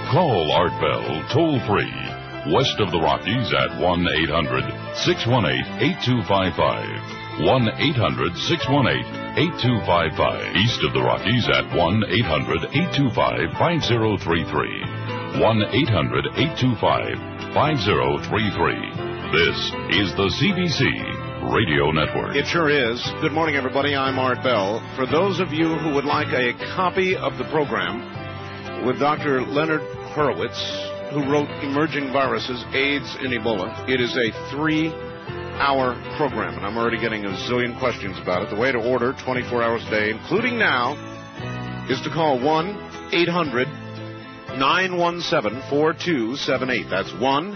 Call Art Bell toll-free, west of the Rockies at 1-800-618-8255. 1-800-618-8255. East of the Rockies at 1-800-825-5033. 1-800-825-5033. This is the CBC Radio Network. It sure is. Good morning, everybody. I'm Art Bell. For those of you who would like a copy of the program with Dr. Leonard Horowitz, who wrote Emerging Viruses, AIDS, and Ebola, it is a 3-hour program, and I'm already getting a zillion questions about it. The way to order 24 hours a day, including now, is to call 1-800-917-4278. That's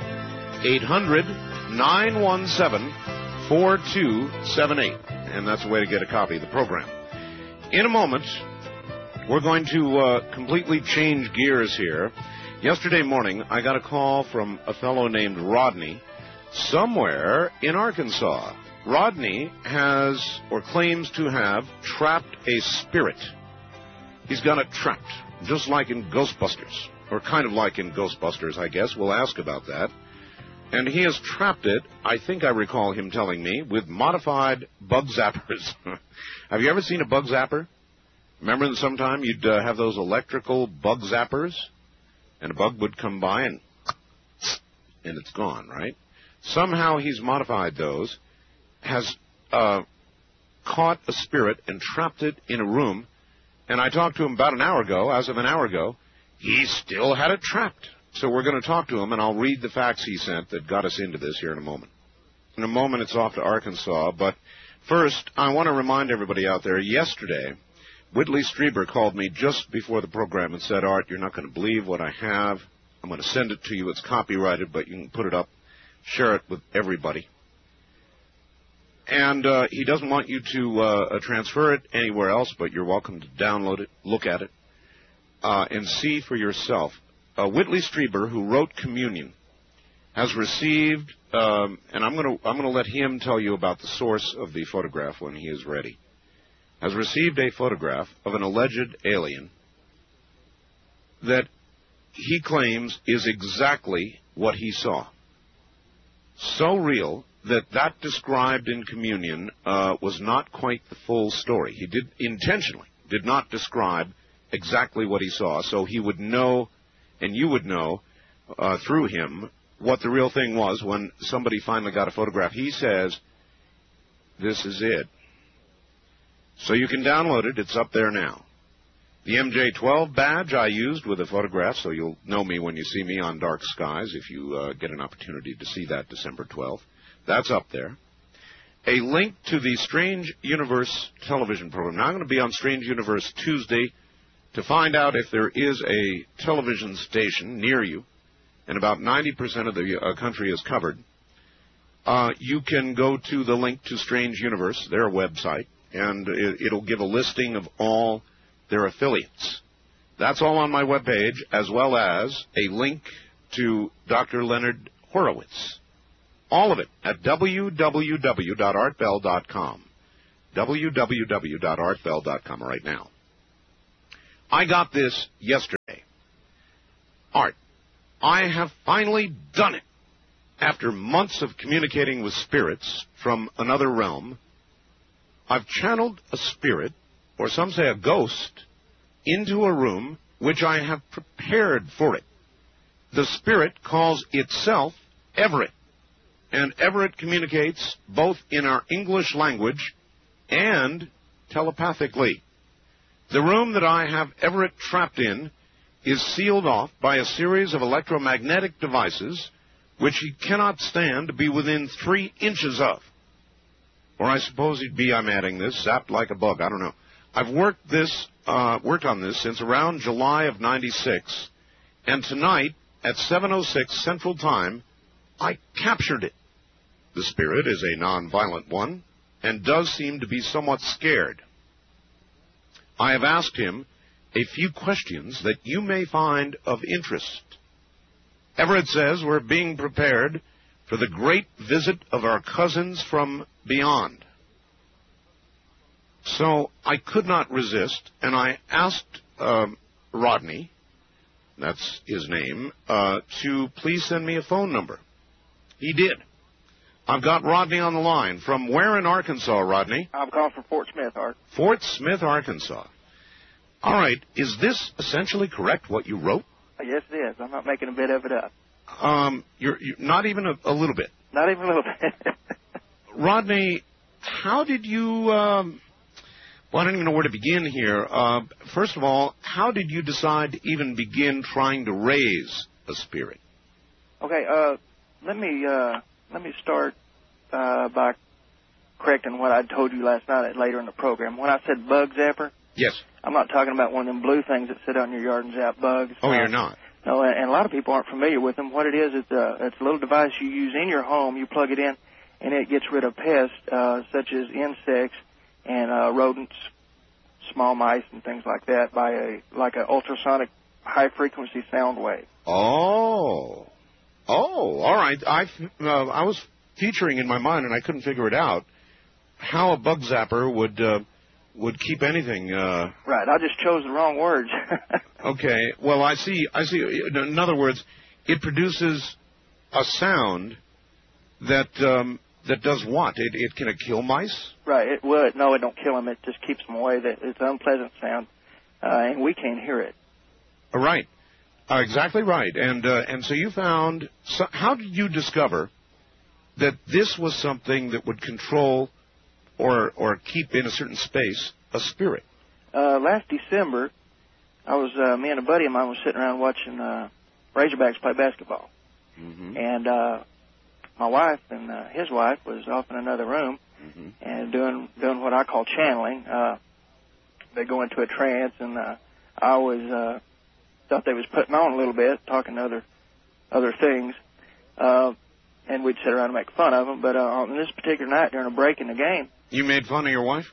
1-800-917-4278. And that's the way to get a copy of the program. In a moment, we're going to completely change gears here. Yesterday morning, I got a call from a fellow named Rodney, somewhere in Arkansas. Rodney has, or claims to have, trapped a spirit. He's got it trapped, just like in Ghostbusters, or kind of like in Ghostbusters, I guess. We'll ask about that. And he has trapped it, I think I recall him telling me, with modified bug zappers. Have you ever seen a bug zapper? Remember that sometime you'd have those electrical bug zappers, and a bug would come by and it's gone, right? Somehow he's modified those, has caught a spirit and trapped it in a room, and I talked to him about an hour ago. As of an hour ago, he still had it trapped. So we're going to talk to him, and I'll read the facts he sent that got us into this here in a moment. In a moment, it's off to Arkansas, but first, I want to remind everybody out there, yesterday, Whitley Strieber called me just before the program and said, Art, you're not going to believe what I have. I'm going to send it to you. It's copyrighted, but you can put it up, share it with everybody. And he doesn't want you to transfer it anywhere else, but you're welcome to download it, look at it, and see for yourself. Whitley Strieber, who wrote Communion, has received, and I'm going to let him tell you about the source of the photograph when he is ready, has received a photograph of an alleged alien that he claims is exactly what he saw. So real that described in Communion was not quite the full story. He intentionally did not describe exactly what he saw, so he would know, and you would know through him, what the real thing was when somebody finally got a photograph. He says, this is it. So you can download it. It's up there now. The MJ-12 badge I used with a photograph, so you'll know me when you see me on Dark Skies, if you get an opportunity to see that December 12th. That's up there. A link to the Strange Universe television program. Now, I'm going to be on Strange Universe Tuesday to find out if there is a television station near you, and about 90% of the country is covered. You can go to the link to Strange Universe, their website, and it'll give a listing of all their affiliates. That's all on my webpage, as well as a link to Dr. Leonard Horowitz. All of it at www.artbell.com. www.artbell.com right now. I got this yesterday. Art, I have finally done it. After months of communicating with spirits from another realm, I've channeled a spirit, or some say a ghost, into a room which I have prepared for it. The spirit calls itself Everett, and Everett communicates both in our English language and telepathically. The room that I have Everett trapped in is sealed off by a series of electromagnetic devices which he cannot stand to be within 3 inches of. Or I suppose he'd be, I'm adding this, zapped like a bug. I don't know. I've worked on this since around July of '96, and tonight at 7:06 Central Time, I captured it. The spirit is a non-violent one and does seem to be somewhat scared. I have asked him a few questions that you may find of interest. Everett says we're being prepared for the great visit of our cousins from beyond. So I could not resist, and I asked Rodney that's his name, to please send me a phone number. He did. I've got Rodney on the line. From where in Arkansas, Rodney? I'm calling from Fort Smith, Art. Fort Smith, Arkansas. All right. Is this essentially correct, what you wrote? Yes, it is. I'm not making a bit of it up. You're not even a little bit. Not even a little bit. Rodney, how did you... well, I don't even know where to begin here. First of all, how did you decide to even begin trying to raise a spirit? Okay, let me start by correcting what I told you last night later in the program. When I said bug zapper, yes, I'm not talking about one of them blue things that sit out in your yard and zap bugs. Oh, you're not? No, and a lot of people aren't familiar with them. What it is, it's a little device you use in your home. You plug it in, and it gets rid of pests such as insects and rodents, small mice, and things like that by an ultrasonic high-frequency sound wave. Oh, all right. I was featuring in my mind, and I couldn't figure it out, how a bug zapper would keep anything. Right. I just chose the wrong words. Okay. Well, I see. In other words, it produces a sound that does what? Can it kill mice? Right. It would. No, it don't kill them. It just keeps them away. It's an unpleasant sound, and we can't hear it. Right. Exactly right. And so you found. So how did you discover that this was something that would control or keep in a certain space a spirit? Last December, I was me and a buddy of mine was sitting around watching Razorbacks play basketball, and my wife and his wife was off in another room and doing what I call channeling. They go into a trance, and I always thought they was putting on a little bit, talking to other things, and we'd sit around and make fun of them. But on this particular night during a break in the game, you made fun of your wife?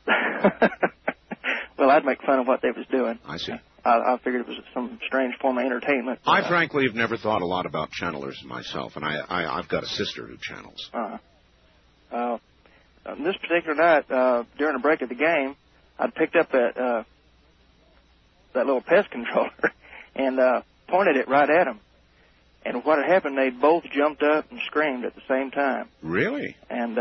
Well, I'd make fun of what they was doing. I see. I figured it was some strange form of entertainment. I frankly have never thought a lot about channelers myself, and I've got a sister who channels. This particular night, during a break of the game, I'd picked up that little pest controller and pointed it right at them. And what had happened, they both jumped up and screamed at the same time. Really? And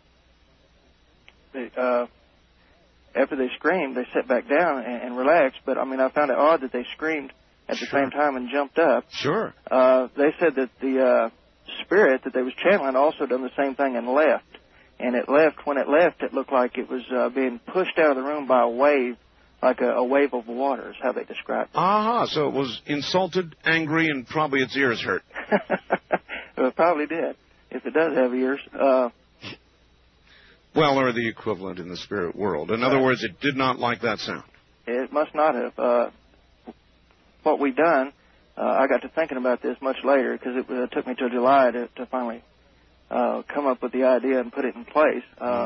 after they screamed, they sat back down and relaxed. But, I mean, I found it odd that they screamed at the same time and jumped up. Sure. They said that the spirit that they was channeling also done the same thing and left. And it left. When it left, it looked like it was being pushed out of the room by a wave, like a wave of water is how they described it. Aha, so it was insulted, angry, and probably its ears hurt. Well, it probably did, if it does have ears. Well, or the equivalent in the spirit world. In other words, it did not like that sound. It must not have. What we done, I got to thinking about this much later because it took me till July to finally come up with the idea and put it in place.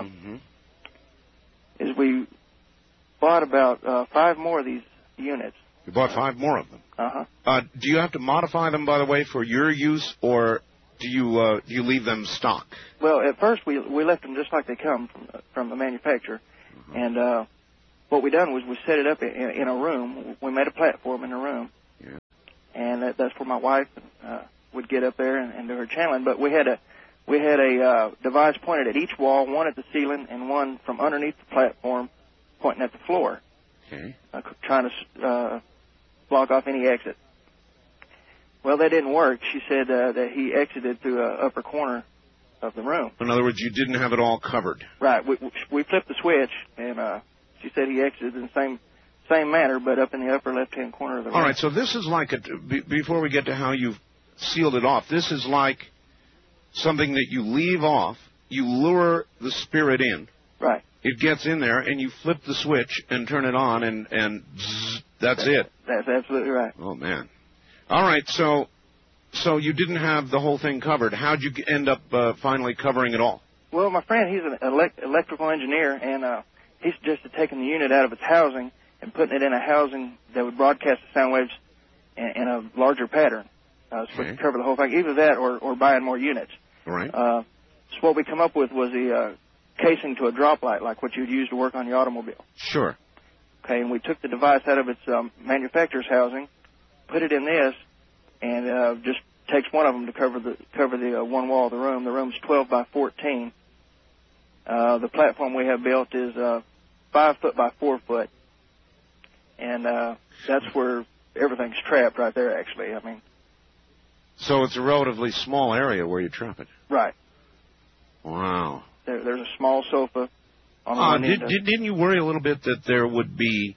Is we bought about 5 more of these units. You bought 5 more of them? Uh-huh. Do you have to modify them, by the way, for your use, or do you leave them stock? Well, at first we left them just like they come from the manufacturer, and what we done was we set it up in a room. We made a platform in a room, and that's where my wife would get up there and do her channeling. But we had a device pointed at each wall, one at the ceiling, and one from underneath the platform pointing at the floor, trying to block off any exit. Well, that didn't work. She said that he exited through an upper corner of the room. In other words, you didn't have it all covered. Right. We flipped the switch, and she said he exited in the same manner, but up in the upper left-hand corner of the room. All right, so this is like, before we get to how you've sealed it off, this is like something that you leave off, you lure the spirit in. Right. It gets in there, and you flip the switch and turn it on, and zzz, that's it. That's absolutely right. Oh, man. All right, so you didn't have the whole thing covered. How'd you end up finally covering it all? Well, my friend, he's an electrical engineer, and he suggested taking the unit out of its housing and putting it in a housing that would broadcast the sound waves in a larger pattern. So we could cover the whole thing. Either that or buying more units. All right. So what we come up with was the casing to a drop light, like what you'd use to work on your automobile. Sure. Okay, and we took the device out of its manufacturer's housing, put it in this, and just takes one of them to cover the one wall of the room. The room's 12 by 14. The platform we have built is 5 foot by 4 foot, and that's where everything's trapped right there. Actually, I mean. So it's a relatively small area where you trap it. Right. Wow. There's a small sofa on the one end. Didn't you worry a little bit that there would be,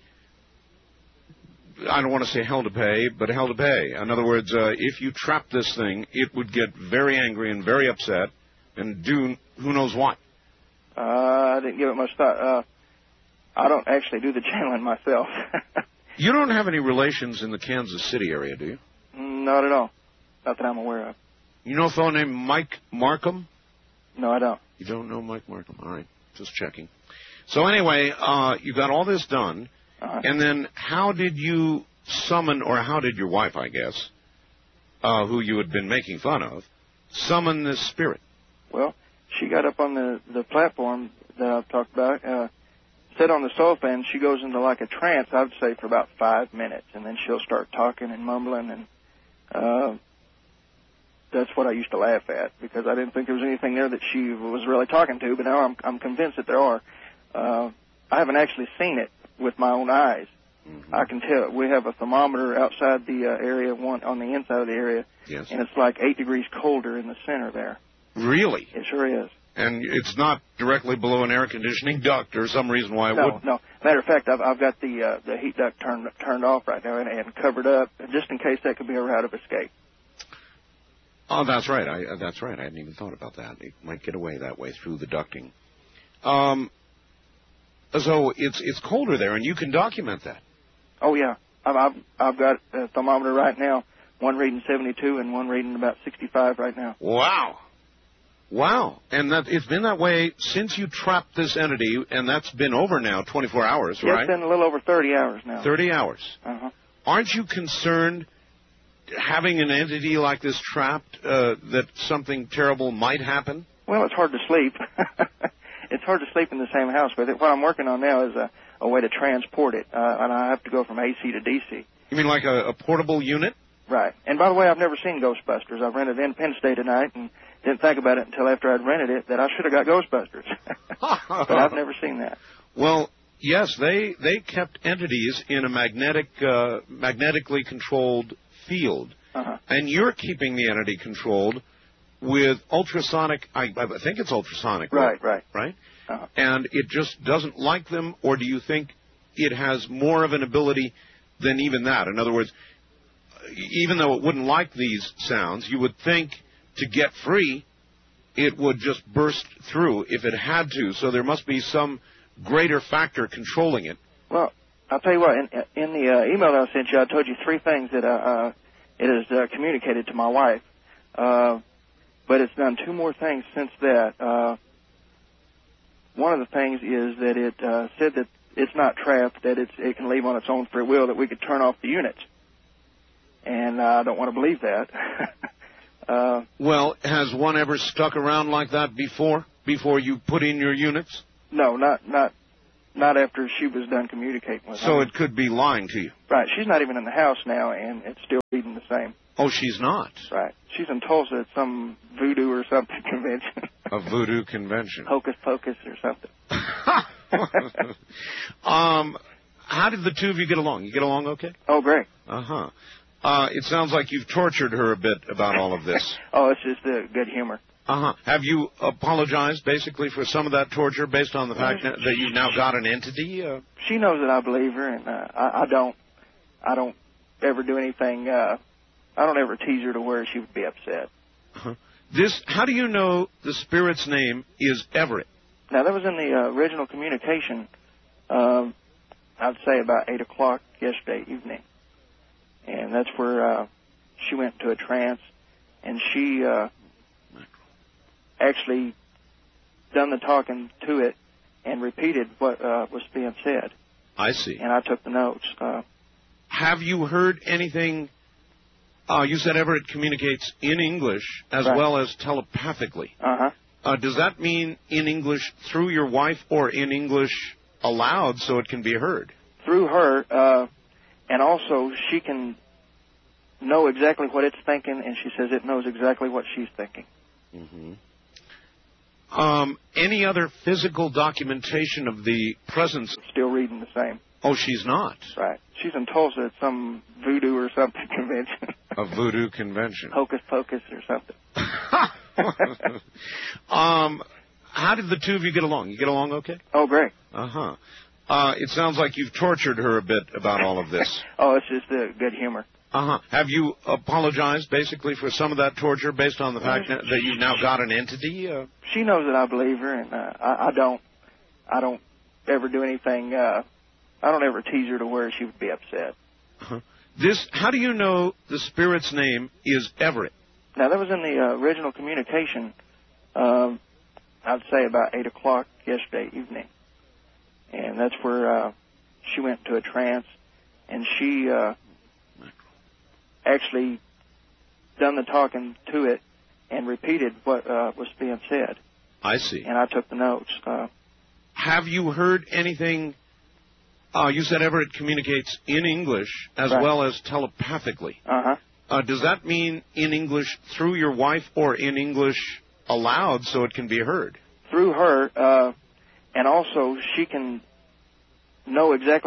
I don't want to say hell to pay, but hell to pay? In other words, if you trap this thing, it would get very angry and very upset and do who knows what. I didn't give it much thought. I don't actually do the channeling myself. You don't have any relations in the Kansas City area, do you? Not at all. Not that I'm aware of. You know a fellow named Mike Markham? No, I don't. You don't know Mike Markham? All right, just checking. So anyway, you got all this done, and then how did you summon, or how did your wife, I guess, who you had been making fun of, summon this spirit? Well, she got up on the platform that I've talked about, sat on the sofa, and she goes into like a trance, I would say, for about 5 minutes, and then she'll start talking and mumbling, and that's what I used to laugh at, because I didn't think there was anything there that she was really talking to, but now I'm convinced that there are. I haven't actually seen it with my own eyes. Mm-hmm. I can tell. We have a thermometer outside the area, one on the inside of the area, yes, and it's like 8 degrees colder in the center there. Really? It sure is. And it's not directly below an air conditioning duct or some reason why it wouldn't? No. Matter of fact, I've got the heat duct turned off right now and covered up, just in case that could be a route of escape. Oh, that's right. That's right. I hadn't even thought about that. It might get away that way through the ducting. So it's colder there, and you can document that. Oh yeah, I've got a thermometer right now. One reading 72 and one reading about 65 right now. Wow. And it's been that way since you trapped this entity, and that's been over now 24 hours, right? It's been a little over 30 hours now. 30 hours. Uh-huh. Aren't you concerned, having an entity like this trapped, that something terrible might happen? Well, it's hard to sleep. It's hard to sleep in the same house with it. What I'm working on now is a way to transport it, and I have to go from AC to DC. You mean like a portable unit? Right. And by the way, I've never seen Ghostbusters. I've rented Independence Day tonight and didn't think about it until after I'd rented it that I should have got Ghostbusters. But I've never seen that. Well, yes, they kept entities in a magnetically controlled field. Uh-huh. And you're keeping the entity controlled with ultrasonic, I think it's ultrasonic. Right. Right? Uh-huh. And it just doesn't like them, or do you think it has more of an ability than even that? In other words, even though it wouldn't like these sounds, you would think to get free, it would just burst through if it had to. So there must be some greater factor controlling it. Well, I'll tell you what, in the email that I sent you, I told you 3 things that it has communicated to my wife. But it's done 2 more things since that. One of the things is that it said that it's not trapped, that it can leave on its own free will, that we could turn off the units. And I don't want to believe that. Well, has one ever stuck around like that before you put in your units? No, not after she was done communicating with her. So it could be lying to you. Right. She's not even in the house now, and it's still reading the same. Oh, she's not? Right. She's in Tulsa at some voodoo or something convention. A voodoo convention. Hocus Pocus or something. How did the 2 of you get along? You get along okay? Oh, great. Uh-huh. It sounds like you've tortured her a bit about all of this. Oh, it's just good humor. Uh-huh. Have you apologized, basically, for some of that torture based on the fact that you've now got an entity? She knows that I believe her, and I don't ever do anything. I don't ever tease her to where she would be upset. Uh-huh. How do you know the spirit's name is Everett? Now, that was in the original communication, I'd say about 8 o'clock yesterday evening. And that's where she went into a trance, and she actually done the talking to it and repeated what was being said. I see. And I took the notes. Have you heard anything? You said Everett communicates in English as well as telepathically. Uh-huh. Does that mean in English through your wife or in English aloud so it can be heard? Through her, and also she can know exactly what it's thinking, and she says it knows exactly what she's thinking. Mm-hmm. Any other physical documentation of the presence? Still reading the same. Oh, she's not? Right. She's in Tulsa at some voodoo or something convention. A voodoo convention. Hocus pocus or something. How did the two of you get along? You get along okay? Oh, great. Uh-huh. It sounds like you've tortured her a bit about all of this. Oh, it's just good humor. Uh-huh. Have you apologized, basically, for some of that torture based on the fact that you've now got an entity? She knows that I believe her, and I don't ever do anything. I don't ever tease her to where she would be upset. Uh-huh. How do you know the spirit's name is Everett? Now, that was in the original communication, I'd say about 8 o'clock yesterday evening. And that's where she went into a trance, and she actually done the talking to it and repeated what was being said. I see. And I took the notes. Have you heard anything? You said Everett communicates in English as well as telepathically. Uh-huh. Does that mean in English through your wife or in English aloud so it can be heard? Through her, and also she can know exactly